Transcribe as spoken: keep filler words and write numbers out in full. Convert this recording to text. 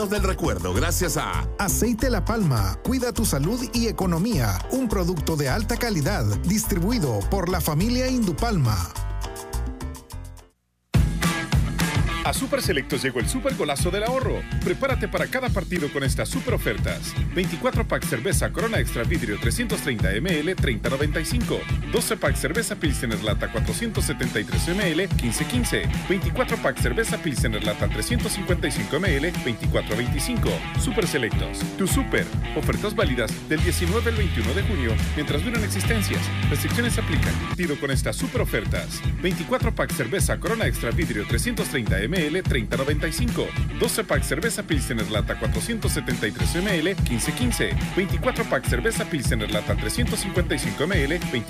del recuerdo, gracias a Aceite La Palma, cuida tu salud y economía. Un producto de alta calidad, distribuido por la familia Indupalma. A Super Selectos llegó el super golazo del ahorro. Prepárate para cada partido con estas super ofertas. veinticuatro pack cerveza Corona Extra Vidrio trescientos treinta mililitros, treinta noventa y cinco. doce pack cerveza Pilsener Lata cuatrocientos setenta y tres mililitros, quince quince. veinticuatro pack cerveza Pilsener Lata trescientos cincuenta y cinco mililitros, veinticuatro veinticinco. Super Selectos, tu super. Ofertas válidas del diecinueve al veintiuno de junio, mientras duran existencias. Restricciones aplican. Partido con estas super ofertas. veinticuatro pack cerveza Corona Extra Vidrio trescientos treinta mililitros, treinta noventa y cinco. doce pack cerveza Pilsener Lata cuatrocientos setenta y tres mililitros, quince quince. veinticuatro pack cerveza Pilsener Lata trescientos cincuenta y cinco mililitros,